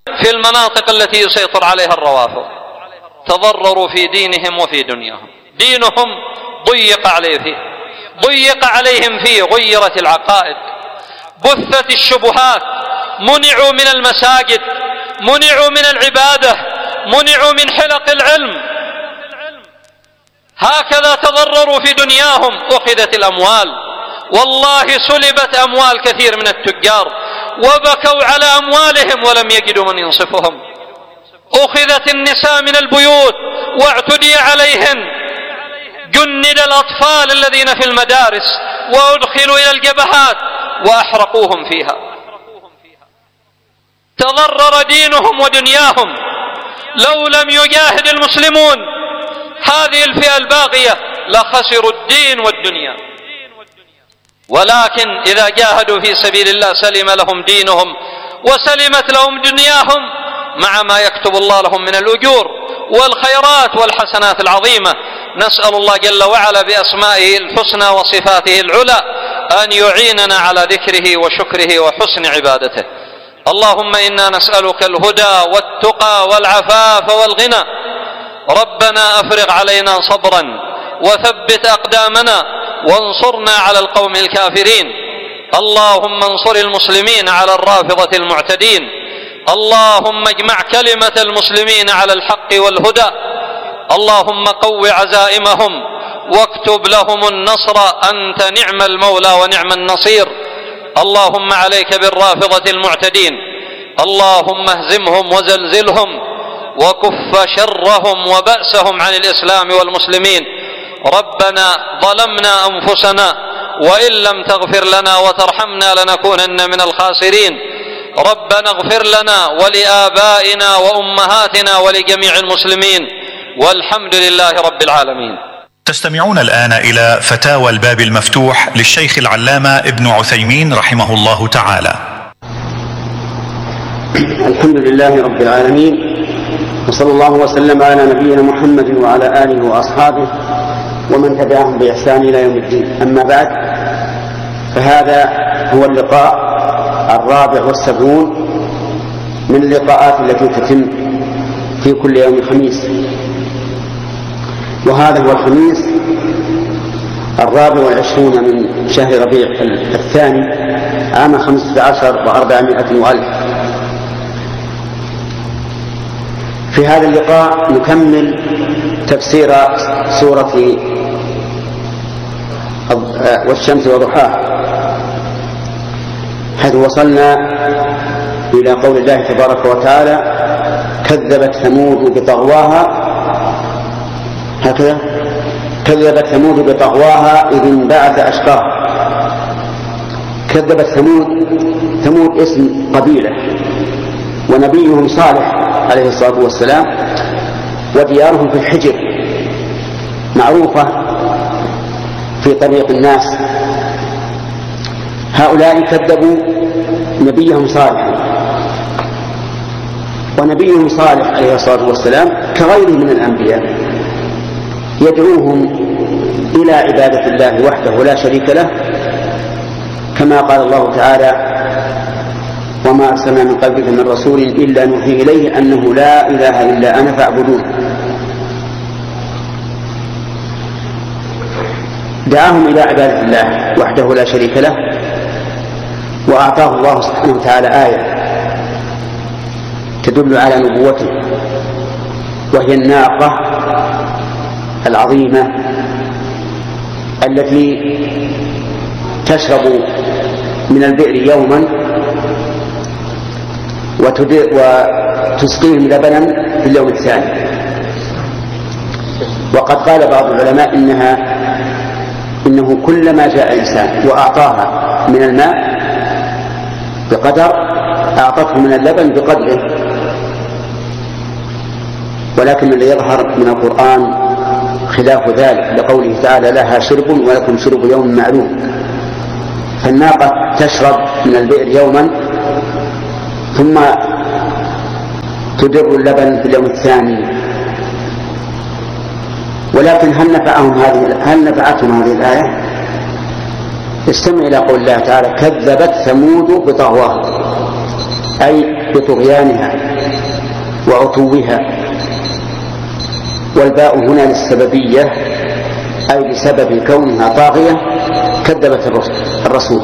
في المناطق التي يسيطر عليها الروافض، تضرروا في دينهم وفي دنياهم. دينهم ضيق عليهم فيه، غيرت العقائد، بثت الشبهات، منعوا من المساجد، منعوا من العبادة، منعوا من حلق العلم. هكذا تضرروا في دنياهم. أخذت الأموال، والله سلبت أموال كثير من التجار، وبكوا على أموالهم ولم يجدوا من ينصفهم. أخذت النساء من البيوت واعتدي عليهن، جند الأطفال الذين في المدارس وأدخلوا إلى الجبهات وأحرقوهم فيها. تضرر دينهم ودنياهم. لو لم يجاهد المسلمون هذه الفئة الباغية لخسروا الدين والدنيا، ولكن إذا جاهدوا في سبيل الله سلم لهم دينهم وسلمت لهم دنياهم، مع ما يكتب الله لهم من الأجور والخيرات والحسنات العظيمة. نسأل الله جل وعلا بأسمائه الحسنى وصفاته العلى أن يعيننا على ذكره وشكره وحسن عبادته. اللهم إنا نسألك الهدى والتقى والعفاف والغنى. ربنا أفرغ علينا صبرا وثبت أقدامنا وانصرنا على القوم الكافرين. اللهم انصر المسلمين على الرافضة المعتدين. اللهم اجمع كلمة المسلمين على الحق والهدى. اللهم قو عزائمهم واكتب لهم النصر، أنت نعم المولى ونعم النصير. اللهم عليك بالرافضة المعتدين، اللهم اهزمهم وزلزلهم وكف شرهم وبأسهم عن الإسلام والمسلمين. ربنا ظلمنا أنفسنا وإن لم تغفر لنا وترحمنا لنكونن من الخاسرين. ربنا اغفر لنا ولآبائنا وأمهاتنا ولجميع المسلمين، والحمد لله رب العالمين. تستمعون الآن إلى فتاوى الباب المفتوح للشيخ العلامة ابن عثيمين رحمه الله تعالى. الحمد لله رب العالمين، وصلى الله وسلم على نبينا محمد وعلى آله وأصحابه ومن تبعهم بإحسان إلى يوم الدين. أما بعد، فهذا هو اللقاء 74 من اللقاءات التي تتم في كل يوم خميس، وهذا هو الخميس 24 من شهر ربيع الثاني عام 15 و400 وألف. في هذا اللقاء نكمل تفسير سورة والشمس وضحاها، حيث وصلنا إلى قول الله تبارك وتعالى: كذبت ثمود بطغواها. هكذا: كذبت ثمود بطغواها إذ انبعث أشقاها. كذبت ثمود اسم قبيلة، ونبيهم صالح عليه الصلاة والسلام وديارهم في الحجر معروفة في طريق الناس. هؤلاء كذبوا نبيهم صالح، ونبيهم صالح عليه الصلاة والسلام كغيره من الأنبياء يدعوهم إلى عبادة الله وحده لا شريك له، كما قال الله تعالى: وما أرسلنا من قبلك من رسول إلا نوحي إليه أنه لا إله إلا أنا فاعبدون. دعاهم إلى عبادة الله وحده لا شريك له، وأعطاه الله سبحانه وتعالى آية تدل على نبوته، وهي الناقة العظيمة التي تشرب من البئر يوما وتسقيهم لبنا في اليوم الثاني. وقد قال بعض العلماء إنه كلما جاء إنسان وأعطاها من الماء بقدر أعطته من اللبن بقدره. ولكن الذي يظهر من القرآن خلاف ذلك، لقوله تعالى: لها شرب ولكم شرب يوم معلوم. فالناقة تشرب من البئر يوما ثم تدر اللبن في اليوم الثاني. ولكن هل نفعتهم هذه الآية؟ استمع إلى قول الله تعالى: كذبت ثمود بطغواها. أي بطغيانها وعتوها، والباء هنا للسببية أي بسبب كونها طاغية كذبت الرسول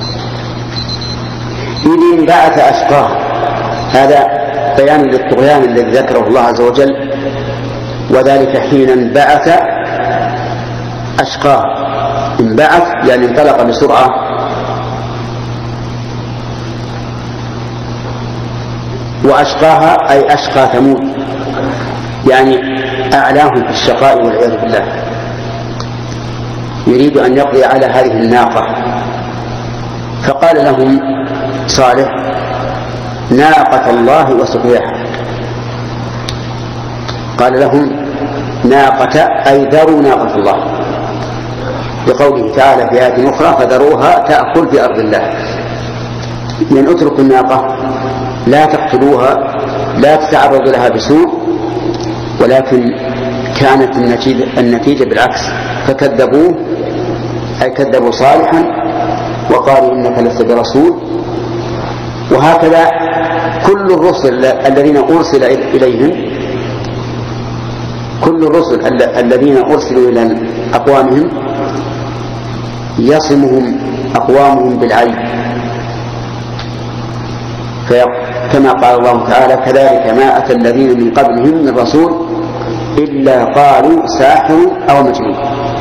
إذ انبعث أشقاها. هذا بيان للطغيان الذي ذكره الله عز وجل، وذلك حين انبعث أشقاها. انبعث يعني انطلق بسرعة، وأشقاها أي أشقى ثمود، يعني أعلاهم في الشقاء والعياذ بالله. يريد أن يقضي على هذه الناقة، فقال لهم صالح: ناقة الله وسقياها. قال لهم ناقة أي ذروا ناقة الله، بقوله تعالى في آية أخرى: فذروها تأكل في أرض الله. من اتركوا الناقة، لا تقتلوها، لا تتعرضوا لها بسوء، ولكن كانت النتيجة بالعكس، فكذبوه أي كذبوا صالحا وقالوا إنك لست برسول. وهكذا كل الرسل الذين أرسل إليهم، كل الرسل الذين أرسلوا إلى أقوامهم يصمهم أقوامهم بالعيب، كما قال الله تعالى: كذلك ما أتى الذين من قبلهم من رسول إلا قالوا ساحر أو مجنون.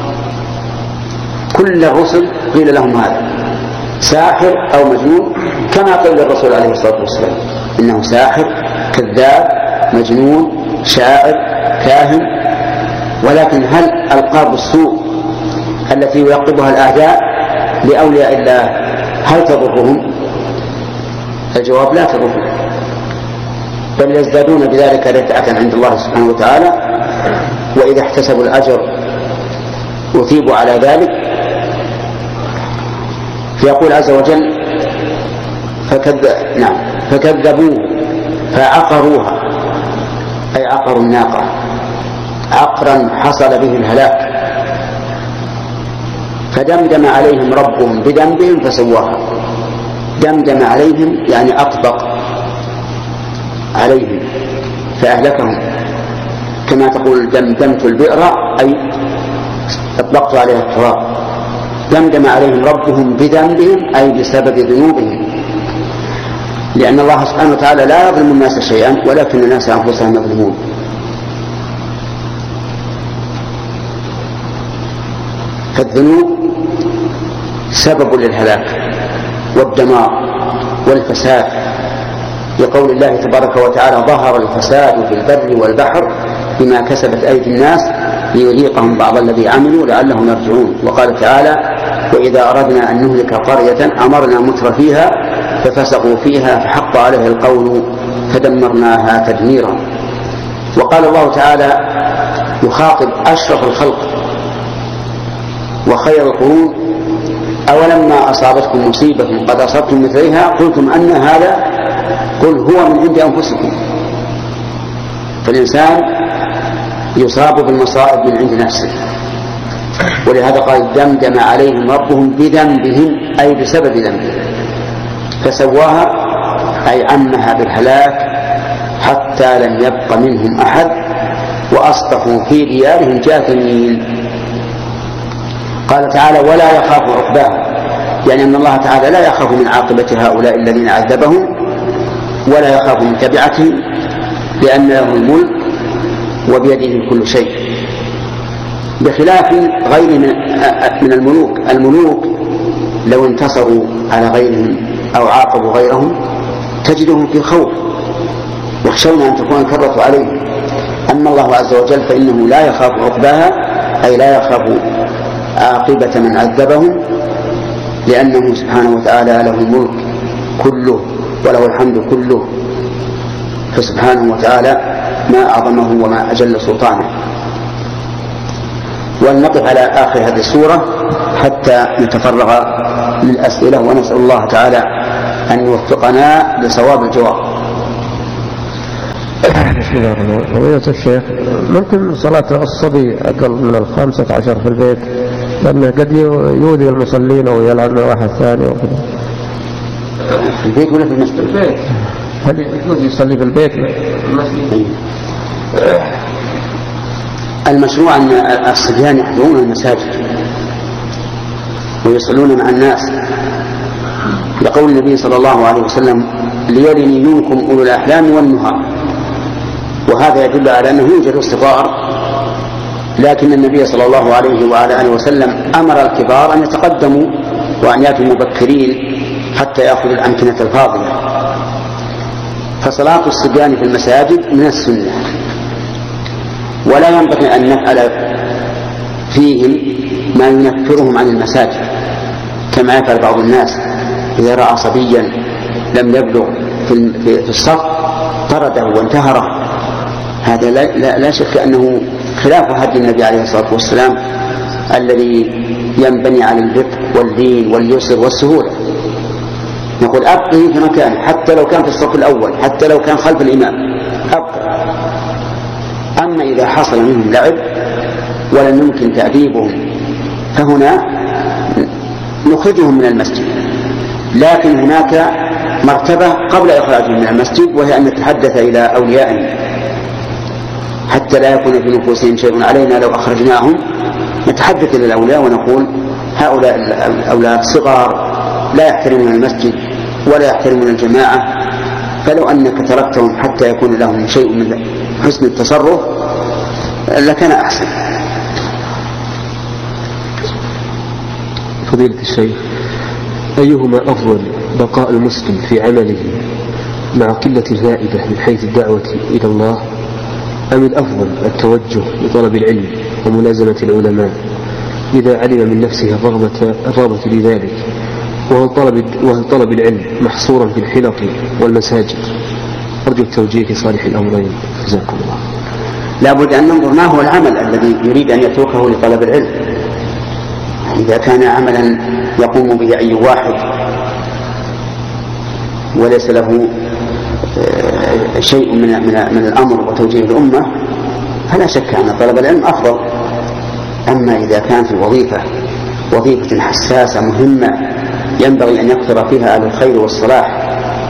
كل الرسل قيل لهم هذا: ساحر أو مجنون، كما قال الرسول عليه الصلاة والسلام إنه ساحر، كذاب، مجنون، شاعر، كاهن. ولكن هل ألقاب السوء التي يلقبها الأعداء لأولياء الله هل تضرهم؟ الجواب: لا تضرهم، بل يزدادون بذلك رفعة عند الله سبحانه وتعالى، وإذا احتسبوا الأجر أثيبوا على ذلك. يقول عز وجل: فكذبوه فعقروها أي عقروا الناقة عقرا حصل به الهلاك، فدمدم عليهم ربهم بذنبهم فسواها. دمدم عليهم يعني أطبق عليهم فأهلكهم، كما تقول دمدمت البئر أي أطبقت عليها التراب. دمدم عليهم ربهم بذنبهم أي بسبب ذنوبهم، لأن الله سبحانه وتعالى لا يظلم الناس شيئا ولكن الناس أنفسهم يظلمون. فالذنوب سبب للهلاك والدمار والفساد، لقول الله تبارك وتعالى: ظهر الفساد في البر والبحر بما كسبت أيدي الناس ليذيقهم بعض الذي عملوا لعلهم يرجعون. وقال تعالى: وإذا أردنا أن نهلك قرية أمرنا متر فيها ففسقوا فيها فحق عليه القول فدمرناها تدميرا. وقال الله تعالى يخاطب أشرف الخلق وخير القرون: أولما أصابتكم مصيبة قد أصبتم مثليها قلتم أن هذا قل هو من عند أنفسكم. فالإنسان يصاب بالمصائب من عند نفسه، ولهذا قال: دمدم عليهم ربهم بذنبهم أي بسبب ذنبهم فسواها أي عمها بالهلاك حتى لم يبق منهم أحد وأصبحوا في ديارهم جاثمين. قال تعالى: ولا يخاف عقباها، يعني أن الله تعالى لا يخاف من عاقبة هؤلاء الذين عذبهم ولا يخاف من تبعتهم، لأن له الملك وبيده كل شيء، بخلاف غير من الملوك. الملوك لو انتصروا على غيرهم أو عاقبوا غيرهم تجدهم في خوف، يخشون أن تكون الكرة عليهم. أما الله عز وجل فإنه لا يخاف عقباها أي لا يخاف عاقبة من عذبهم، لأنه سبحانه وتعالى له الملك كله وله الحمد كله، فسبحانه وتعالى ما أعظمه وما أجل سلطانه. ولنقف على آخر هذه السورة حتى نتفرغ للأسئلة، ونسأل الله تعالى أن يوفقنا لصواب الجواب. بسم الله الرحمن الرحيم. فضيلة الشيخ، ممكن صلاة الصبي أقل من 15 في البيت، لأنه قد يؤذي المصلين أو يلعب مع واحد ثاني وكذا؟ في البيت ولا في المسجد؟ هل يجوز يصلي في البيت المسجد؟ المشروع أن الصبيان يحضرون المساجد ويصلون مع الناس، لقول النبي صلى الله عليه وسلم: ليرني منكم أولو الأحلام والنهى. وهذا يدل على أنه يوجد الصغار، لكن النبي صلى الله عليه وعلى آله وسلم أمر الكبار أن يتقدموا وأن يأتوا مبكرين حتى يأخذوا الأمكنة الفاضلة. فصلاة الصبيان في المساجد من السنة، ولا ينبغي أن نفعل فيهم ما ينفرهم عن المساجد كما يفعل بعض الناس إذا رأى صبيا لم يبلغ في الصف طرده وانتهره. هذا لا شك أنه خلاف هدي النبي عليه الصلاة والسلام الذي ينبني على الرفق واللين واليسر والسهولة. نقول أبقه في مكانه حتى لو كان في الصف الأول، حتى لو كان خلف الإمام أبقه. أما إذا حصل منهم لعب ولم يمكن تأديبهم فهنا نخرجهم من المسجد، لكن هناك مرتبة قبل إخراجهم من المسجد، وهي أن نتحدث إلى أوليائهم حتى لا يكون في نفوسهم شيء علينا لو أخرجناهم. نتحدث إلى الأولياء ونقول: هؤلاء الأولاد صغار لا يحترمون المسجد ولا يحترمون الجماعة، فلو أنك تركتهم حتى يكون لهم شيء من حسن التصرف لكان أحسن. فضيلة الشيخ، أيهما أفضل، بقاء المسلم في عمله مع قلة الفائدة من حيث الدعوة إلى الله، أم الأفضل التوجه لطلب العلم وملازمة العلماء إذا علم من نفسه الرغبة لذلك؟ وهل طلب العلم محصورا في الحلق والمساجد؟ أرجو التوجيه في صالح الأمرين، جزاكم الله. لا بد أن ننظر ما هو العمل الذي يريد أن يتركه لطلب العلم. إذا كان عملا يقوم به أي واحد وليس له شيء من الأمر وتوجيه الأمة فلا شك أن طلب العلم أفضل. أما إذا كان في وظيفة حساسة مهمة ينبغي أن يكثر فيها أهل الخير والصلاح،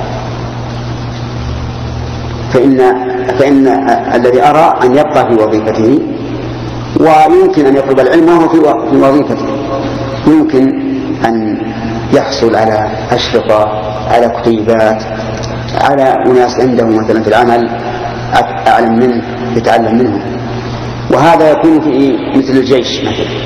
فإن الذي أرى أن يبقى في وظيفته، ويمكن أن يطلب العلم وهو في وظيفته. يمكن أن يحصل على أشرطة، على كتيبات، على أناس عنده مثلا في العمل أعلم منه يتعلم منهم. وهذا يكون في مثل الجيش مثلا.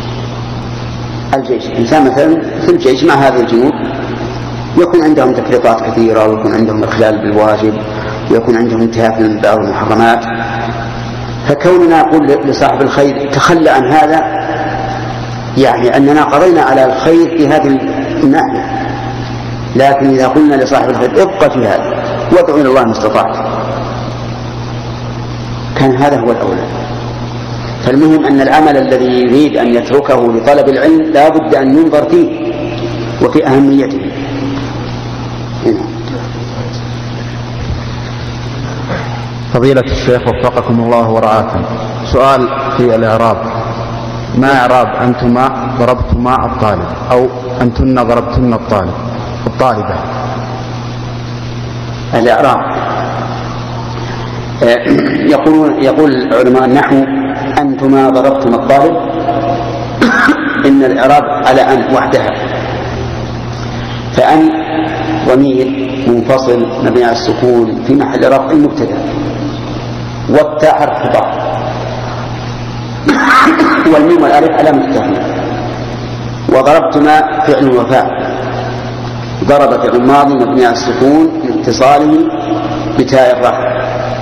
الجيش إنسان مثلا في الجيش مع هذه الجنود يكون عندهم تفريطات كثيرة، ويكون عندهم إخلال بالواجب، ويكون عندهم انتهاك من بعض المحرمات. فكوننا نقول لصاحب الخير تخلى عن هذا يعني أننا قضينا على الخير في هذه الناحية. لكن إذا قلنا لصاحب الخير ابقى في هذا وادعو إلى الله ما استطعت، كان هذا هو الأولى. فالمهم أن العمل الذي يريد أن يتركه لطلب العلم لا بد أن ينظر فيه وفي أهميته. فضيلة الشيخ وفقكم الله ورعاكم، سؤال في الإعراب: ما إعراب أنتما ضربتما الطالب أو أنتن ضربتن الطالبة؟ الإعراب يقول علماء النحو: أنتما ضربتما الطالب. إن الإعراب على أن وحدها، فأن ضمير منفصل مبني على السكون في محل رفع مبتدأ، والتاء حرف خطاب، والميم والألف علامة التثنية. وضربتما فعل وفاء، ضرب فعل ماضي مبني على السكون لاتصاله بتاء الرفع،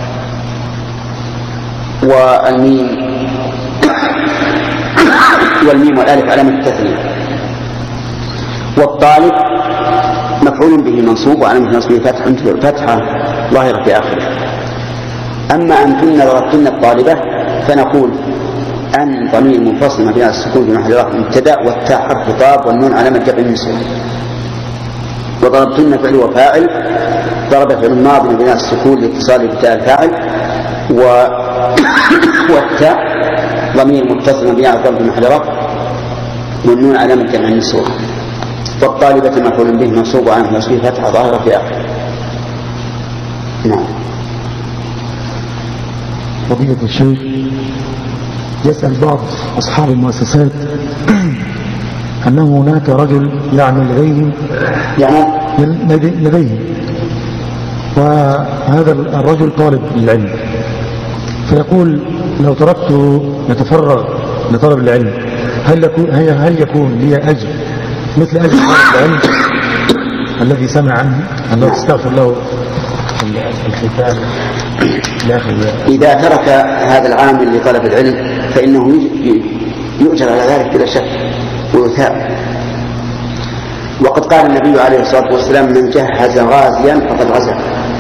والميم والألف علامة التثنية. والطالب مفعول به منصوب وعلامة نصبه فتحة ظاهرة في آخره. أما أنتن ضربتن الطالبة فنقول أن ضمير منفصل مبني على السكون في محل رفع مبتدأ، والتاء حرف خطاب، والنون علامة جمع النسوة. وضربتن فعل وفاعل، ضرب فعل ماضي مبني على السكون لاتصاله بتاء الفاعل، والتاء ضمير متصل مبني على الضم في محل رفع، والنون علامة جمع النسوة. والطالبة مفعول به منصوب وعلامة نصبه فتحة ظاهرة في آخره. نعم. فضيلة الشيخ، يسأل بعض أصحاب المؤسسات أنه هناك رجل يعمل لديه وهذا الرجل طالب للعلم، فيقول لو تركته يتفرغ لطلب العلم هل يكون لي أجر مثل أجر طالب العلم الذي سمع عنه أنه تستغفر له الختان؟ إذا ترك هذا العامل لطلب العلم فإنه يؤجر على ذلك بلا شك ويثاب. وقد قال النبي عليه الصلاة والسلام: من جهز غازيا فقد غزا.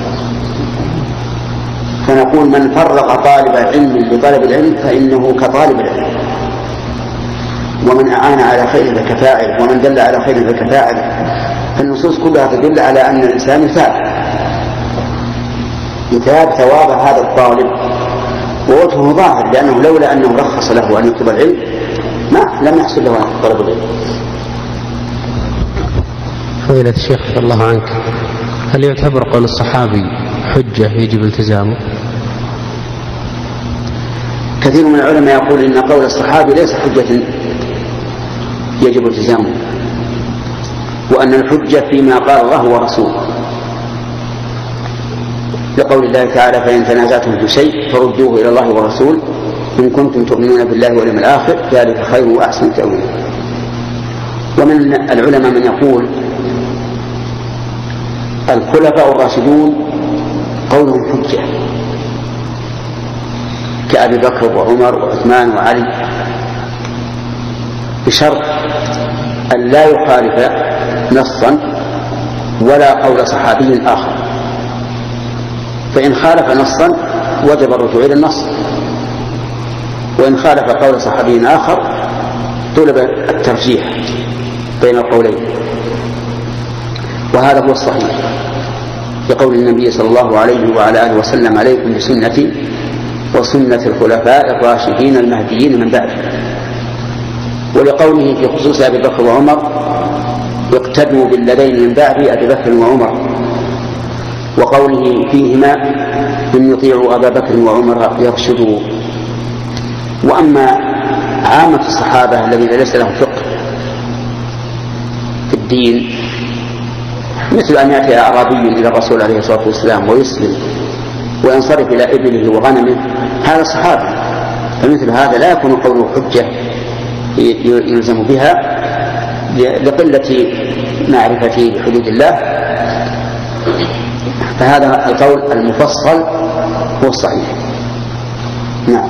فنقول من فرغ طالب علم لطلب العلم فإنه كطالب العلم، ومن أعان على خير فكفاعل، ومن دل على خير فكفاعل. فالنصوص كلها تدل على أن الإنسان يثاب ثواب هذا الطالب، ووجهه ظاهر، لأنه لولا أنه رخص له أن يطلب العلم لم يحصل له طلب العلم. فضيلة الشيخ رضي الله عنك، هل يعتبر قول الصحابي حجة يجب التزامه؟ كثير من العلماء يقول إن قول الصحابي ليس حجة يجب التزامه، وأن الحجة فيما قال الله ورسوله، لقول الله تعالى: فإن تنازعتم في شيء فردوه إلى الله ورسوله إن كنتم تؤمنون بالله واليوم الآخر ذلك خير وأحسن تأويلا. ومن العلماء من يقول الخلفاء الراشدون قولهم حجة كأبي بكر وعمر وعثمان وعلي، بشرط أن لا يخالف نصا ولا قول صحابي آخر. فإن خالف نصا وجب الرجوع إلى النص، وإن خالف قول صحابي آخر طلب الترجيح بين القولين، وهذا هو الصحيح، لقول النبي صلى الله عليه وعلى آله وسلم: عليكم بسنتي وسنة الخلفاء الراشدين المهديين من بعد. ولقوله في خصوص أبي بكر وعمر: اقتدوا بالذين من بعد أبي بكر وعمر. وقوله فيهما: إن يطيعوا أبا بكر وعمر يرشدوا. وأما عامة الصحابة الذين ليس لهم فقه في الدين، مثل أن يأتي أعرابي إلى الرسول عليه الصلاة والسلام ويسلم وينصرف إلى إبله وغنمه، هذا صحابي، فمثل هذا لا يكون قوله حجة يلزم بها لقلة معرفته بحدود الله. فهذا القول المفصل هو الصحيح. نعم.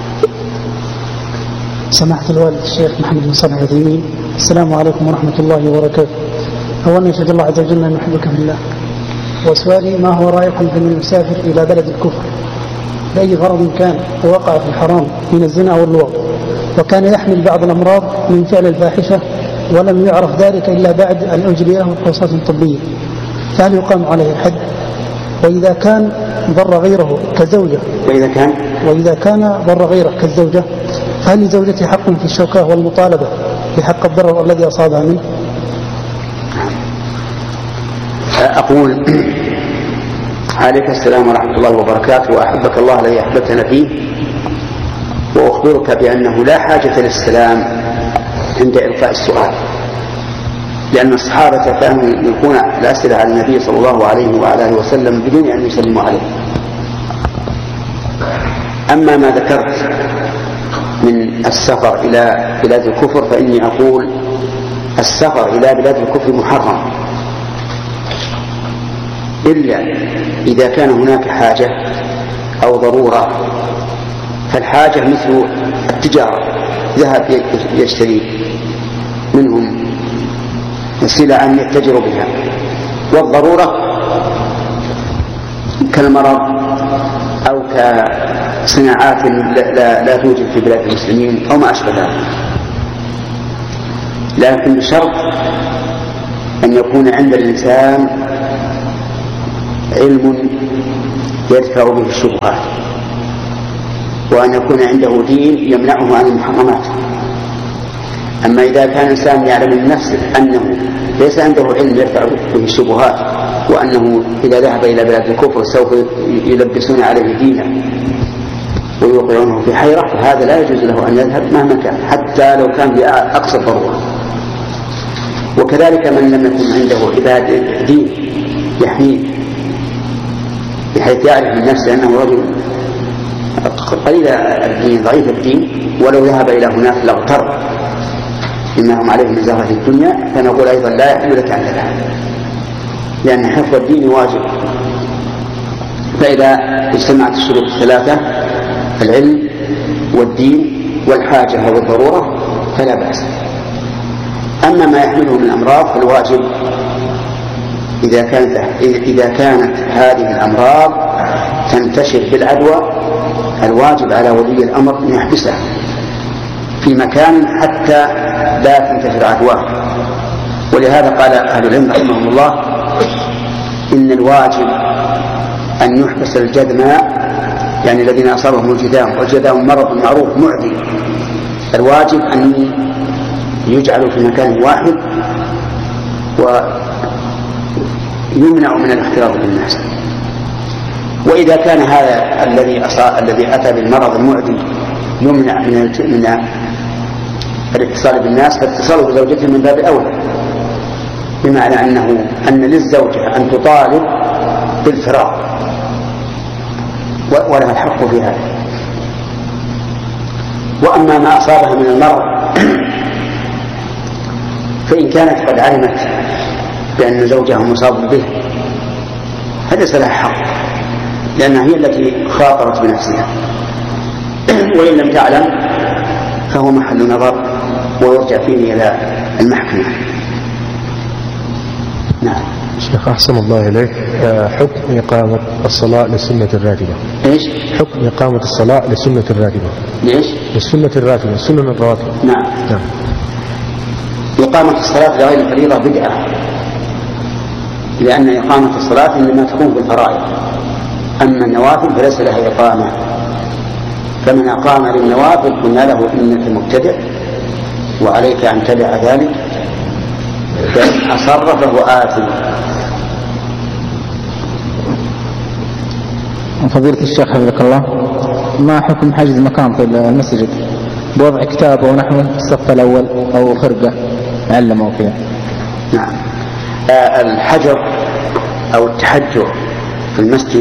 سماحة الوالد الشيخ محمد بن صالح العثيمين، السلام عليكم ورحمة الله وبركاته. أولا يشهد الله عز وجل أن نحبك في الله. وسؤالي: ما هو رأيكم في من يسافر إلى بلد الكفر بأي غرض كان ووقع في الحرام من الزنا واللواط، وكان يحمل بعض الأمراض من فعل الفاحشة ولم يعرف ذلك إلا بعد أن أجري له فحوصات طبية، فهل يقام عليه الحد؟ وإذا كان ضر غيره كزوجة وإذا كان ضر غيره كالزوجة، فهل لزوجته حق في الشوكة والمطالبة بحق الضرر الذي أصابها منه؟ أقول: عليك السلام ورحمة الله وبركاته، وأحبك الله الذي أحببتنا فيه، وأخبرك بأنه لا حاجة للسلام عند إلقاء السؤال، لأن الصحابة كانوا يلقون الأسئلة على النبي صلى الله عليه وعلى آله وسلم بدون أن يسلموا عليه. أما ما ذكرت من السفر إلى بلاد الكفر فإني أقول: السفر إلى بلاد الكفر محرم، إلا إذا كان هناك حاجة أو ضرورة. فالحاجة مثل التجارة، ذهب يشتري منهم سلعا يتجر بها، والضرورة كالمرض أو كصناعات لا توجد في بلاد المسلمين أو ما أشبه ذلك. لكن بشرط أن يكون عند الإنسان علم يدفع به الشبهات، وأن يكون عنده دين يمنعه عن المحرمات. أما إذا كان الإنسان يعلم من نفسه أنه ليس عنده علم يرفع به الشبهات، وأنه إذا ذهب إلى بلاد الكفر سوف يلبسون عليه دينه ويوقعونه في حيرة، فهذا لا يجوز له أن يذهب مهما كان، حتى لو كان بأقصى الضرورة. وكذلك من لم يكن عنده عباد دين يحميه، بحيث يعرف من نفسه أنه رجل قليل الدين ضعيف الدين، ولو ذهب إلى هناك لاغتر إنهم عليه من زهرة الدنيا، فنقول أيضا لا يحل لك أن تذهب، لأن حفظ الدين واجب. فإذا اجتمعت الشروط الثلاثة، العلم والدين والحاجة أو الضرورة، فلا بأس. أما ما يحمله من أمراض فالواجب إذا كانت هذه الأمراض تنتشر بالعدوى، الواجب على ولي الأمر أن يحبسه في مكان حتى لا تنتشر عدواه. ولهذا قال أهل العلم رحمهم الله إن الواجب أن يحبس الجذماء، يعني الذين أصابهم الجذام، والجذام مرض معروف معدي، الواجب أن يجعلوا في مكان واحد ويمنع من الاختلاط بالناس. وإذا كان هذا الذي أتى بالمرض المعدي يمنع من الاتصال بالناس، فاتصاله بزوجته من باب أولى، بمعنى أن للزوجة أن تطالب بالفراق ولها الحق في هذا. وأما ما أصابها من المرض فإن كانت قد علمت بأن زوجها مصاب به فليس لها حق، لأنها هي التي خاطرت بنفسها. وإن لم تعلم فهو محل نظر ويرجع فيه إلى المحكمة. نعم. شيخ أحسن الله إليك، حكم إقامة الصلاة للسنة الراتبة. إيش؟ حكم إقامة الصلاة للسنة الراتبة. ليش؟ للسنة الراتبة، السنة الرواتب. نعم. إقامة الصلاة لغير الفريضة بدعة، لأن إقامة الصلاة إنما تكون بالفرائض، أما النوافل فليس لها إقامة. فمن أقام للنوافل قلنا له إنك مبتدع وعليك أن تدع ذلك، فإن أصر فهو آثم. فضيلة الشيخ حفظك الله، ما حكم حجز مكان في المسجد بوضع كتاب أو نحوه في الصف الأول أو خرقة علموا فيها؟ نعم. الحجر أو التحجر في المسجد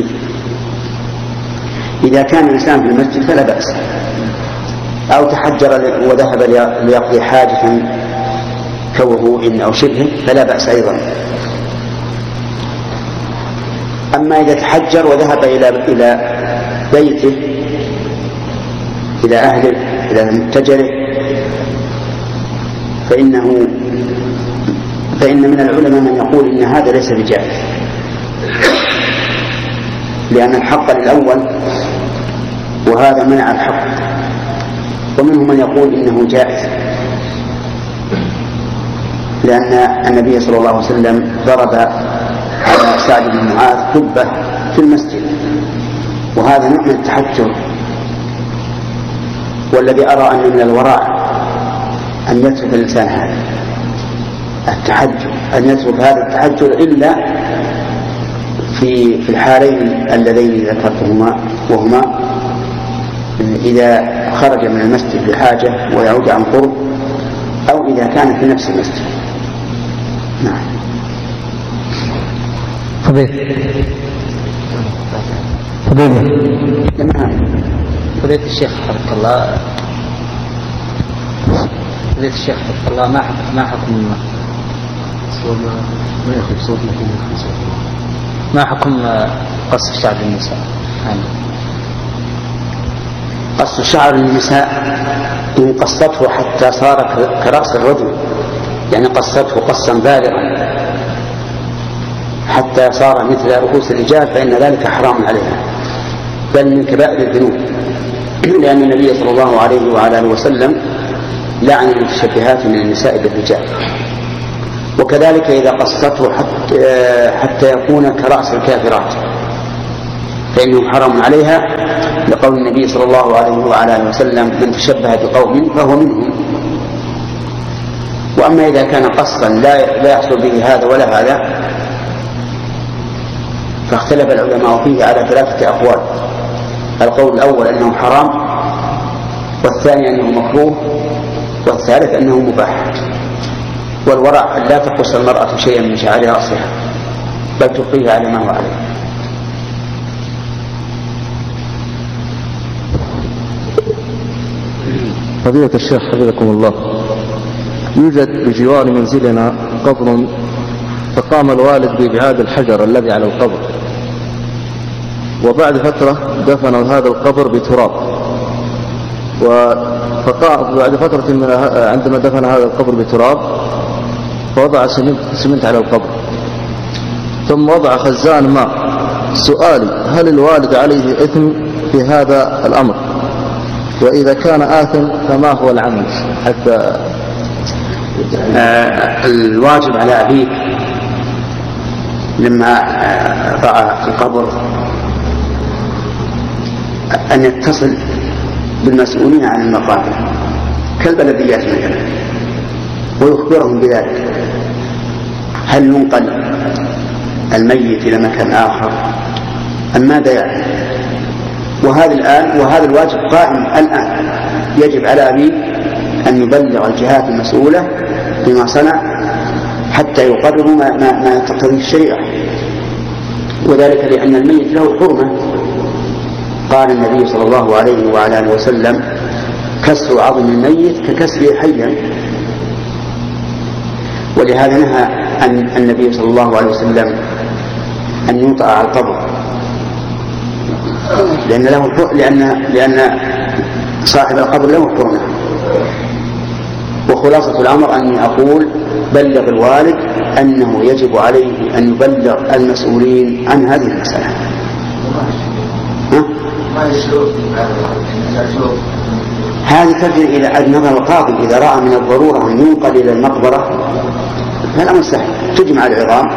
إذا كان الإنسان في المسجد فلا بأس، أو تحجر وذهب ليقضي حاجة كوضوء أو شبه فلا بأس أيضا. أما إذا تحجر وذهب إلى بيته، إلى أهله، إلى متجره، فإن من العلماء من يقول إن هذا ليس بجائز، لأن الحق للأول وهذا منع الحق. ومنهم من يقول إنه جائز، لأن النبي صلى الله عليه وسلم ضرب على سعد بن معاذ كبة في المسجد، وهذا نوع من التحجر. والذي أرى أن من الوراء أن يترك الإنسان هذا التحجر، أن يترك هذا التحجر إلا في الحالين اللذين ذكرتهما، وهما إذا خرج من المسجد بحاجة ويعود عن قرب، أو إذا كان في نفس المسجد. نعم. فضيلة الشيخ حفظك الله، فضيلة الشيخ حفظك الله، ما حكم ما حكم قص الشعر للنساء؟ قص الشعر للنساء إن قصته حتى صار كرأس الرجل، يعني قصته قصا بالغا حتى صار مثل رؤوس الرجال، فإن ذلك حرام عليها، بل من كبائر الذنوب، لأن النبي صلى الله عليه وعلى آله وسلم لعن المتشبهات من النساء بالرجال. وكذلك إذا قصته حتى يكون كرأس الكافرات فإنه حرام عليها، لقول النبي صلى الله عليه وعلى آله وسلم من تشبه بقوم فهو منهم. وأما إذا كان قصدا لا يحصل به هذا ولا هذا فاختلف العلماء فيه على 3 أقوال. القول الأول أنه حرام، والثاني أنه مكروه، والثالث أنه مباح. والورع أن لا تقص المرأة شيئا من شعر رأسها بل تبقيه على ما هو عليه. فضيلة الشيخ حفظكم الله، يوجد بجوار منزلنا قبر، فقام الوالد بإبعاد الحجر الذي على القبر، وبعد فترة دفنوا هذا القبر بتراب، بعد فترة عندما دفن هذا القبر بتراب فوضع سمنت على القبر، ثم وضع خزان ماء. سؤالي: هل الوالد عليه إثم في هذا الأمر؟ وإذا كان آثم فما هو العمل حتى الواجب على أبيك لما رأى القبر أن يتصل بالمسؤولين عن المقابر كالبلديات مثلا ويخبرهم بذلك، هل ينقل الميت إلى مكان آخر أم ماذا يعني؟ وهذا الواجب قائم الآن. يجب على أبي أن يبلغ الجهات المسؤولة بما صنع حتى يقرروا ما تقتضيه الشريعة، وذلك لأن الميت له حرمة. قال النبي صلى الله عليه وعلى آله وسلم: كسر عظم الميت ككسره حيا. ولهذا نهى النبي صلى الله عليه وسلم أن يوطأ على القبر، لأن صاحب القبر له حرمة. وخلاصة الأمر أني أقول: بلغ الوالد أنه يجب عليه أن يبلغ المسؤولين عن هذه المسألة. هذه ترجع إلى نظر القاضي، إذا رأى من الضرورة أن ينقل إلى المقبرة فالأمر سهل، تجمع العظام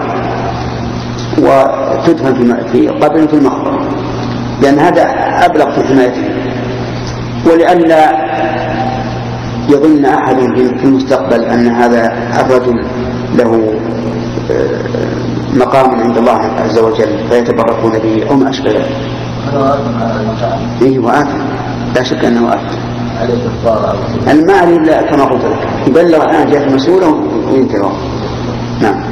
وتدفن في قبر في المقبرة، لأن هذا أبلغ في حمايته. ولئلا يظن أحد في المستقبل أن هذا الرجل له مقام عند الله عز وجل فيتبركون به أو ما أشبه ذلك. إيه وآثم، لا شك أنه آثم. المال إلا كما قلت لك يبلغ الآن جهة المسؤولة وينتهي. نعم.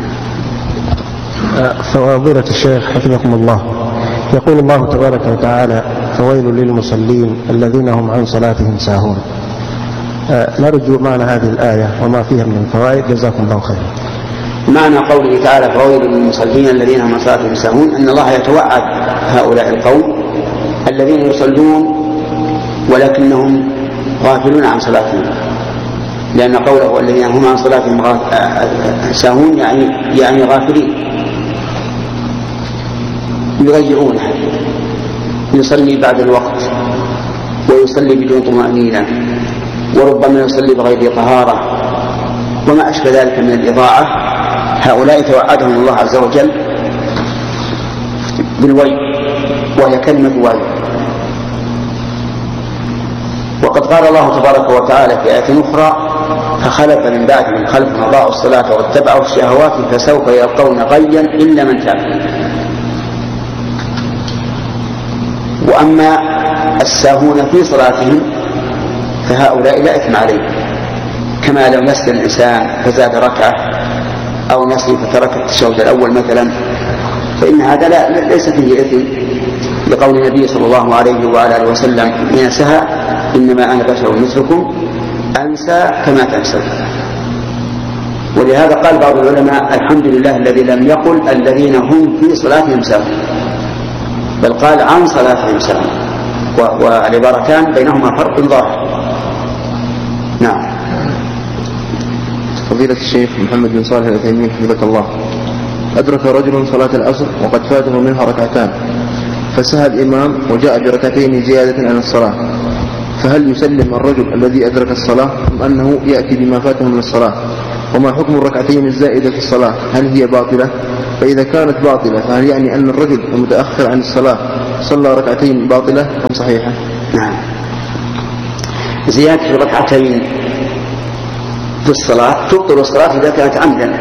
فضيلة الشيخ حفظكم الله، يقول الله تبارك وتعالى: فويل للمصلين الذين هم عن صلاتهم ساهون. نرجو معنى هذه الآية وما فيها من الفوائد، جزاكم الله خيرا. معنى قوله تعالى: فويل للمصلين الذين هم عن صلاتهم ساهون، أن الله يتوعد هؤلاء القوم الذين يصلون ولكنهم غافلون عن صلاتهم، لأن قوله الذين هم عن صلاتهم ساهون يعني غافلين، يضيعونها، يصلي بعد الوقت ويصلي بدون طمأنينة، وربما يصلي بغير طهارة وما أشبه ذلك من الإضاعة. هؤلاء توعدهم الله عز وجل بالويل، وهي كلمة ويل. وقد قال الله تبارك وتعالى في آية أخرى: فخلف من بعدهم خلف أضاعوا الصلاة واتبعوا الشهوات فسوف يلقون غيا إلا من تاب. وأما الساهون في صلاتهم فهؤلاء لا إثم عليهم، كما لو نسي الإنسان فزاد ركعة أو نسي فترك التشهد الأول مثلا، فإن هذا ليس فيه إثم، لقول النبي صلى الله عليه وعلى آله وسلم: إن سهى إنما أنا بشر مثلكم أنسى كما تنسون. ولهذا قال بعض العلماء: الحمد لله الذي لم يقل الذين هم في صلاتهم ساهون، بل قال عن صلاتهم ساهون، والعبارتان بينهما فرق ظاهر. نعم. فضيلة الشيخ محمد بن صالح العثيمين حفظك الله، أدرك رجل صلاة العصر وقد فاته منها ركعتان، فسهى الإمام وجاء بركعتين زيادة عن الصلاة، فهل يسلم الرجل الذي أدرك الصلاة أم أنه يأتي بما فاته من الصلاة؟ وما حكم الركعتين الزائدة في الصلاة؟ هل هي باطلة؟ فإذا كانت باطلة فهل يعني أن الرجل المتأخر عن الصلاة صلى ركعتين باطلة أم صحيحة؟ نعم. زيادة الركعتين في الصلاة تبطل الصلاة إذا كانت عمدا،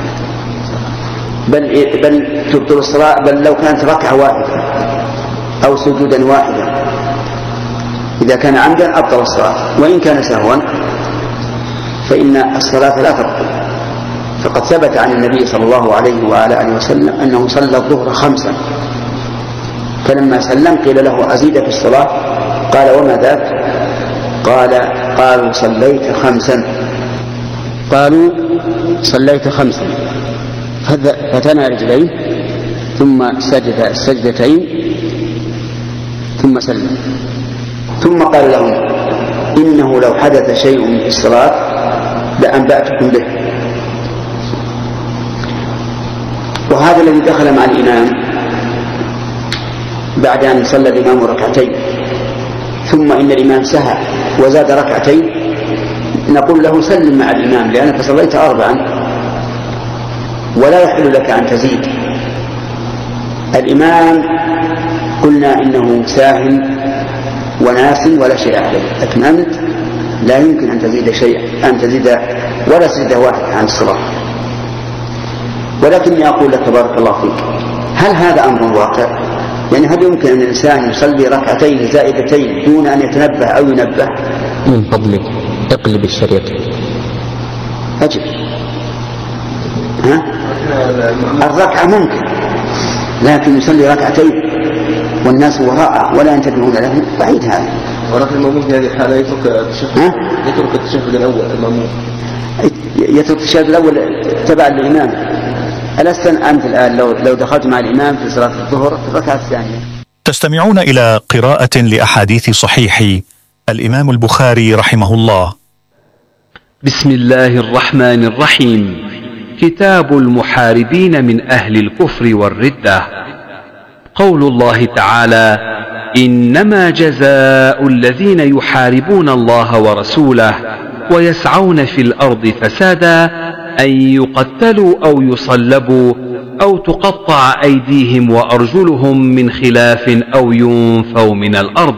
بل تبطل الصلاة بل لو كانت ركعة واحدة أو سجودا واحدا، إذا كان عمدا أبطل الصلاة، وإن كان سهوا فإن الصلاة لا تبطل. فقد ثبت عن النبي صلى الله عليه وعلى آله وسلم أنه صلى الظهر 5، فلما سلم قيل له أزيد في الصلاة؟ قال وما ذاك؟ قالوا صليت 5. قالوا صليت 5، فتنى رجليه ثم سجد السجدتين ثم سلم، ثم قال لهم إنه لو حدث شيء في الصلاة لأنبأتكم به. وهذا الذي دخل مع الإمام بعد أن صلى الإمام ركعتين ثم إن الإمام سهى وزاد ركعتين، نقول له سلم مع الإمام لأنك صليت 4 ولا يحل لك أن تزيد. الإمام قلنا إنه ساهٍ وناس ولا شيء عليه، لكن أنت لا يمكن أن تزيد شيئا، أن تزيد ولا سجدة واحدة عن الصلاة. ولكني أقول لك بارك الله فيك، هل هذا أمر واقع؟ يعني هل يمكن أن الإنسان يصلي ركعتين زائدتين دون أن يتنبه أو ينبه؟ من فضلك اقلب الشريط. أجل الركعة ممكن، لكن يصلي ركعتين والناس وراءه ولا ينتبهون له، بعيد هذا. ولكن المأموم في هذه الحالة يترك التشهد الأول. المأموم يترك التشهد الأول تبعا للإمام. ألست أنت الآن لو دخلت مع الإمام في صلاة الظهر في الركعة الثانية؟ تستمعون إلى قراءة لأحاديث صحيح الإمام البخاري رحمه الله. بسم الله الرحمن الرحيم. كتاب المحاربين من أهل الكفر والردة. قول الله تعالى: إنما جزاء الذين يحاربون الله ورسوله ويسعون في الأرض فسادا أن يقتلوا أو يصلبوا أو تقطع أيديهم وأرجلهم من خلاف أو ينفوا من الأرض.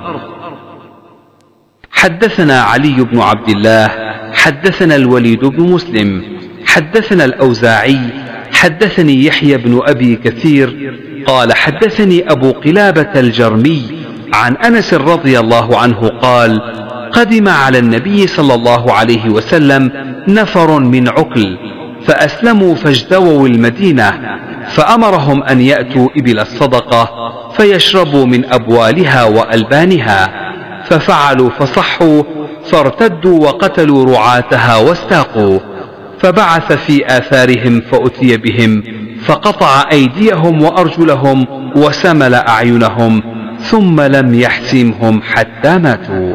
حدثنا علي بن عبد الله حدثنا الوليد بن مسلم حدثنا الأوزاعي حدثني يحيى بن أبي كثير قال حدثني أبو قلابة الجرمي عن أنس رضي الله عنه قال: قدم على النبي صلى الله عليه وسلم نفر من عكل فأسلموا فاجتووا المدينة، فأمرهم أن يأتوا إبل الصدقة فيشربوا من أبوالها وألبانها، ففعلوا فصحوا فارتدوا وقتلوا رعاتها واستاقوا، فبعث في آثارهم فأتي بهم فقطع أيديهم وأرجلهم وسمل أعينهم ثم لم يحسمهم حتى ماتوا.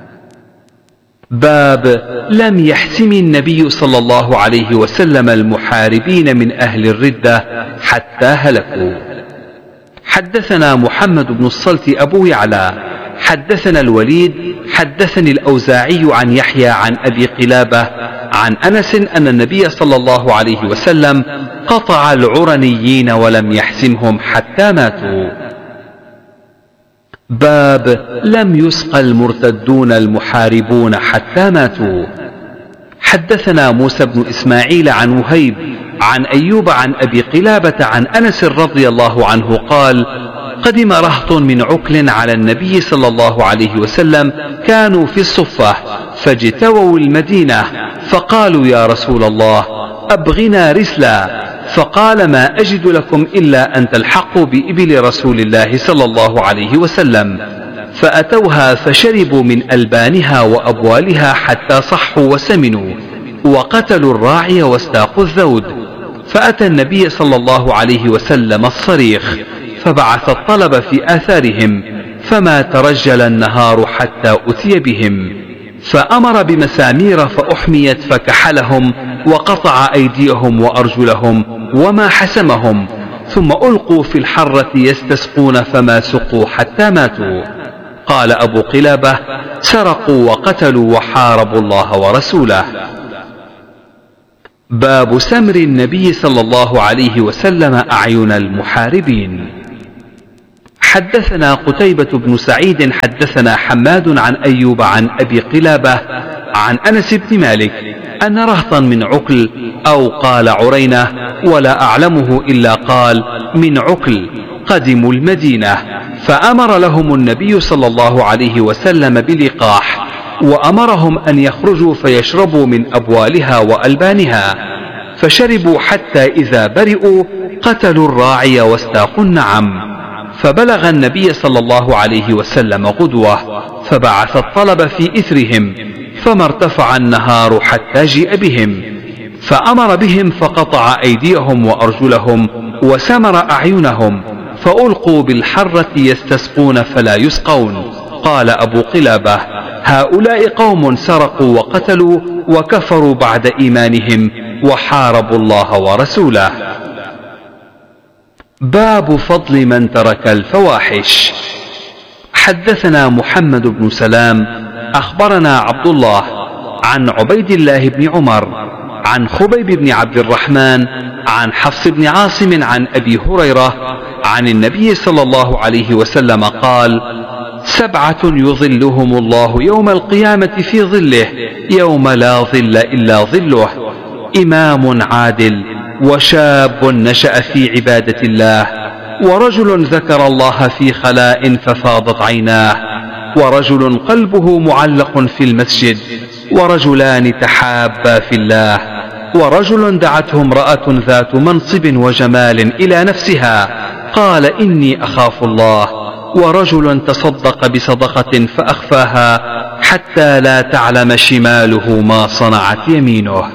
باب لم يحسم النبي صلى الله عليه وسلم المحاربين من أهل الردة حتى هلكوا. حدثنا محمد بن الصلت أبو يعلى حدثنا الوليد حدثني الأوزاعي عن يحيى عن أبي قلابة عن أنس أن النبي صلى الله عليه وسلم قطع العرنيين ولم يحسمهم حتى ماتوا. باب لم يسقى المرتدون المحاربون حتى ماتوا. حدثنا موسى بن إسماعيل عن وهيب عن أيوب عن أبي قلابة عن أنس رضي الله عنه قال: قدم رهط من عكل على النبي صلى الله عليه وسلم كانوا في الصفة فاجتووا المدينة، فقالوا: يا رسول الله أبغنا رسلا، فقال: ما أجد لكم إلا أن تلحقوا بإبل رسول الله صلى الله عليه وسلم، فأتوها فشربوا من ألبانها وأبوالها حتى صحوا وسمنوا، وقتلوا الراعي واستاقوا الذود، فأتى النبي صلى الله عليه وسلم الصريخ فبعث الطلب في آثارهم، فما ترجل النهار حتى أتي بهم، فأمر بمسامير فأحميت فكحلهم وقطع أيديهم وأرجلهم وما حسمهم، ثم ألقوا في الحرة يستسقون فما سقوا حتى ماتوا. قال أبو قلابة: سرقوا وقتلوا وحاربوا الله ورسوله. باب سمر النبي صلى الله عليه وسلم أعين المحاربين. حدثنا قتيبة بن سعيد حدثنا حماد عن أيوب عن أبي قلابة عن أنس بن مالك أن رهطا من عكل أو قال عرينة ولا أعلمه إلا قال من عكل قدموا المدينة، فأمر لهم النبي صلى الله عليه وسلم بلقاح، وأمرهم أن يخرجوا فيشربوا من أبوالها وألبانها، فشربوا حتى إذا برئوا قتلوا الراعي واستاقوا النعم. فبلغ النبي صلى الله عليه وسلم غدوة، فبعث الطلب في إثرهم، فما ارتفع النهار حتى جيء بهم، فأمر بهم فقطع أيديهم وأرجلهم وسمر أعينهم، فألقوا بالحرة يستسقون فلا يسقون. قال أبو قلابة: هؤلاء قوم سرقوا وقتلوا وكفروا بعد إيمانهم وحاربوا الله ورسوله. باب فضل من ترك الفواحش. حدثنا محمد بن سلام أخبرنا عبد الله عن عبيد الله بن عمر عن خبيب بن عبد الرحمن عن حفص بن عاصم عن أبي هريرة عن النبي صلى الله عليه وسلم قال: 7 يظلهم الله يوم القيامة في ظله يوم لا ظل إلا ظله: إمام عادل، وشاب نشأ في عبادة الله، ورجل ذكر الله في خلاء ففاضت عيناه، ورجل قلبه معلق في المسجد، ورجلان تحابا في الله، ورجل دعته امرأة ذات منصب وجمال إلى نفسها قال: إني أخاف الله، ورجل تصدق بصدقة فأخفاها حتى لا تعلم شماله ما صنعت يمينه.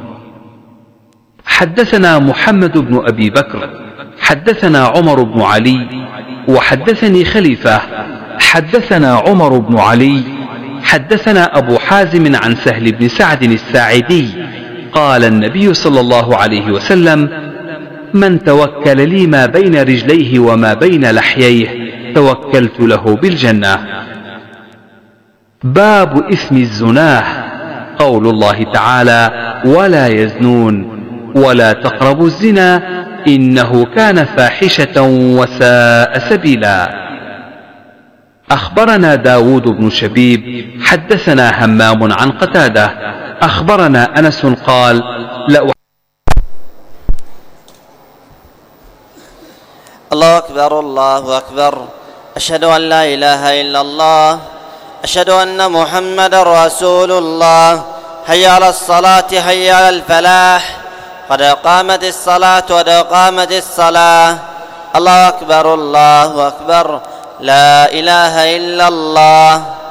حدثنا محمد بن أبي بكر حدثنا عمر بن علي وحدثني خليفة حدثنا عمر بن علي حدثنا أبو حازم عن سهل بن سعد الساعدي قال: النبي صلى الله عليه وسلم: من توكل لي ما بين رجليه وما بين لحييه توكلت له بالجنة. باب إثم الزناه. قول الله تعالى: ولا يزنون، ولا تقربوا الزنا إنه كان فاحشة وساء سبيلا. أخبرنا داود بن شبيب حدثنا همام عن قتادة أخبرنا أنس قال: الله أكبر الله أكبر، أشهد أن لا إله إلا الله، أشهد أن محمد رسول الله، حي على الصلاة حي على الفلاح، قد قامت الصلاة قد قامت الصلاة. الله أكبر الله أكبر، لا إله إلا الله.